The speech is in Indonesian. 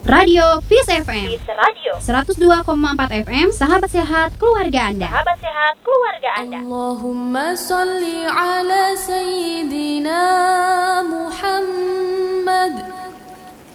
Radio Peace FM Peace Radio 102,4 FM, sahabat sehat keluarga Anda. Sahabat sehat keluarga Anda. Allahumma salli ala sayyidina